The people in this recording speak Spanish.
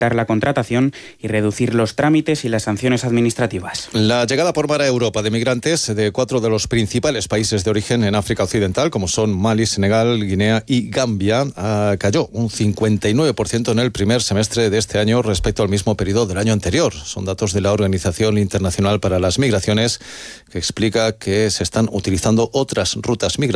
la contratación y reducir los trámites y las sanciones administrativas. La llegada por mar a Europa de migrantes de 4 de los principales países de origen en África Occidental, como son Mali, Senegal, Guinea y Gambia, cayó un 59% en el primer semestre de este año respecto al mismo periodo del año anterior. Son datos de la Organización Internacional para las Migraciones, que explica que se están utilizando otras rutas migratorias